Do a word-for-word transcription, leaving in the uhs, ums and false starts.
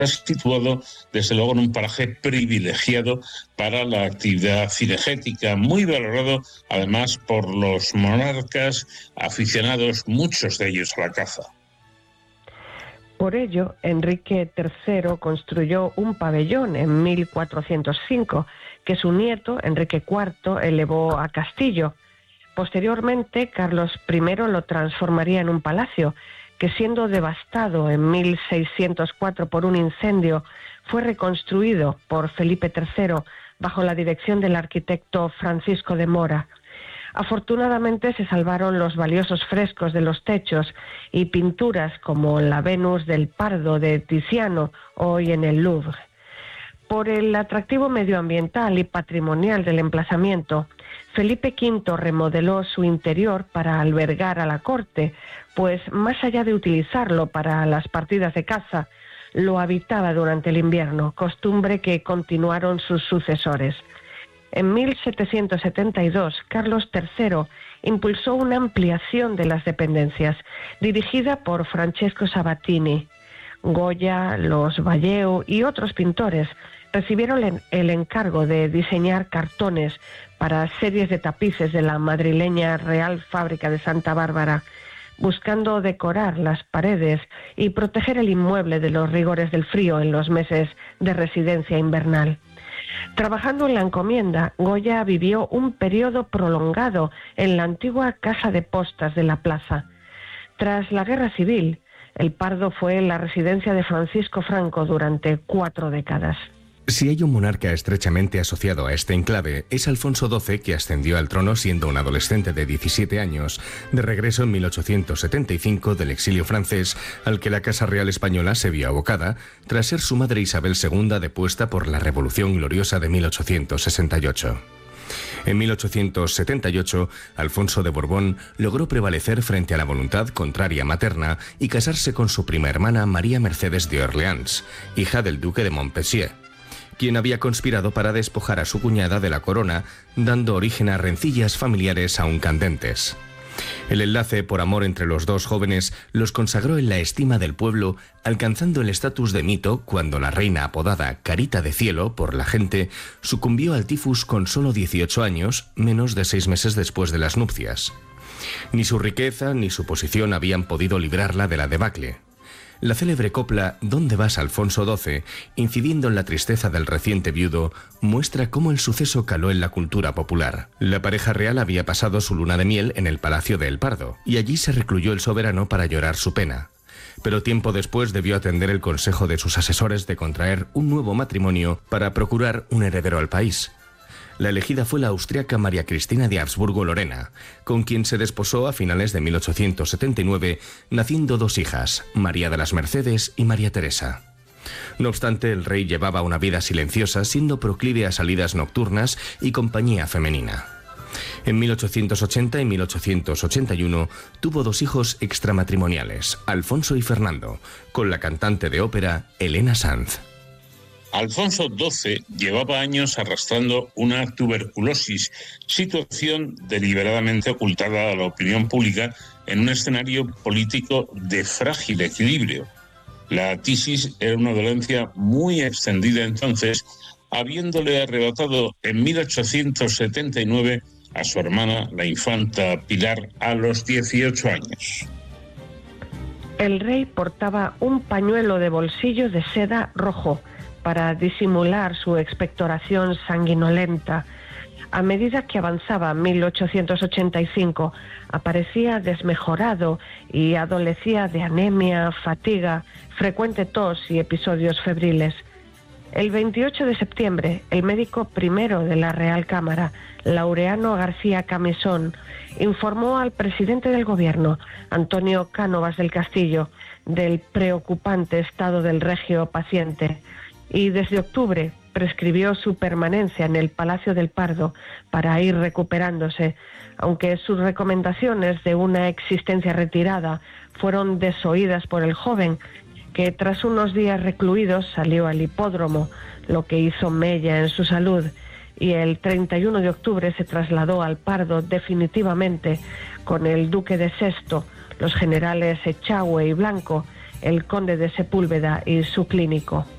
situado desde luego en un paraje privilegiado para la actividad cinegética, muy valorado además por los monarcas aficionados, muchos de ellos a la caza. Por ello, Enrique tercero construyó un pabellón en mil cuatrocientos cinco, que su nieto, Enrique cuarto, elevó a castillo. Posteriormente, Carlos primero lo transformaría en un palacio, que siendo devastado en mil seiscientos cuatro por un incendio, fue reconstruido por Felipe tercero bajo la dirección del arquitecto Francisco de Mora. Afortunadamente se salvaron los valiosos frescos de los techos y pinturas como la Venus del Pardo de Tiziano, hoy en el Louvre. Por el atractivo medioambiental y patrimonial del emplazamiento, Felipe quinto remodeló su interior para albergar a la corte, pues más allá de utilizarlo para las partidas de caza, lo habitaba durante el invierno, costumbre que continuaron sus sucesores. En mil setecientos setenta y dos, Carlos tercero impulsó una ampliación de las dependencias, dirigida por Francesco Sabatini. Goya, los Valleu y otros pintores recibieron el encargo de diseñar cartones para series de tapices de la madrileña Real Fábrica de Santa Bárbara, buscando decorar las paredes y proteger el inmueble de los rigores del frío en los meses de residencia invernal. Trabajando en la encomienda, Goya vivió un periodo prolongado en la antigua Casa de Postas de la Plaza. Tras la Guerra Civil, el Pardo fue la residencia de Francisco Franco durante cuatro décadas. Si hay un monarca estrechamente asociado a este enclave, es Alfonso doce, que ascendió al trono siendo un adolescente de diecisiete años, de regreso en mil ochocientos setenta y cinco del exilio francés, al que la Casa Real Española se vio abocada, tras ser su madre Isabel segunda depuesta por la Revolución Gloriosa de mil ochocientos sesenta y ocho. En mil ochocientos setenta y ocho, Alfonso de Borbón logró prevalecer frente a la voluntad contraria materna y casarse con su prima hermana María Mercedes de Orleans, hija del duque de Montpensier, quien había conspirado para despojar a su cuñada de la corona, dando origen a rencillas familiares aún candentes. El enlace por amor entre los dos jóvenes los consagró en la estima del pueblo, alcanzando el estatus de mito cuando la reina apodada Carita de Cielo por la gente sucumbió al tifus con solo dieciocho años, menos de seis meses después de las nupcias. Ni su riqueza ni su posición habían podido librarla de la debacle. La célebre copla «¿Dónde vas, Alfonso doce?», incidiendo en la tristeza del reciente viudo, muestra cómo el suceso caló en la cultura popular. La pareja real había pasado su luna de miel en el Palacio de El Pardo, y allí se recluyó el soberano para llorar su pena. Pero tiempo después debió atender el consejo de sus asesores de contraer un nuevo matrimonio para procurar un heredero al país. La elegida fue la austriaca María Cristina de Habsburgo-Lorena, con quien se desposó a finales de mil ochocientos setenta y nueve, naciendo dos hijas, María de las Mercedes y María Teresa. No obstante, el rey llevaba una vida silenciosa, siendo proclive a salidas nocturnas y compañía femenina. En mil ochocientos ochenta y mil ochocientos ochenta y uno tuvo dos hijos extramatrimoniales, Alfonso y Fernando, con la cantante de ópera Elena Sanz. Alfonso doce llevaba años arrastrando una tuberculosis, situación deliberadamente ocultada a la opinión pública en un escenario político de frágil equilibrio. La tisis era una dolencia muy extendida entonces, habiéndole arrebatado en mil ochocientos setenta y nueve a su hermana, la infanta Pilar, a los dieciocho años. El rey portaba un pañuelo de bolsillo de seda rojo para disimular su expectoración sanguinolenta. A medida que avanzaba mil ochocientos ochenta y cinco, aparecía desmejorado y adolecía de anemia, fatiga, frecuente tos y episodios febriles. El veintiocho de septiembre, el médico primero de la Real Cámara, Laureano García Camisón, informó al presidente del gobierno, Antonio Cánovas del Castillo, del preocupante estado del regio paciente, y desde octubre prescribió su permanencia en el Palacio del Pardo para ir recuperándose, aunque sus recomendaciones de una existencia retirada fueron desoídas por el joven, que tras unos días recluidos salió al hipódromo, lo que hizo mella en su salud, y el treinta y uno de octubre se trasladó al Pardo definitivamente con el duque de Sesto, los generales Echagüe y Blanco, el conde de Sepúlveda y su clínico.